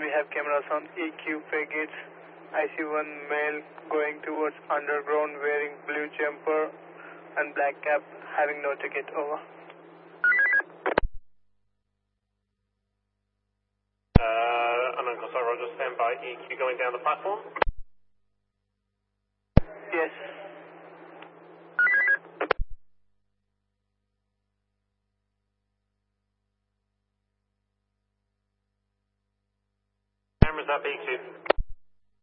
we have cameras on EQ Fragates, IC1 male going towards underground wearing blue jumper and black cap, having no ticket, over. Uncle Sir, Roger, stand by. EQ going down the platform? Yes. Cameras up, EQ.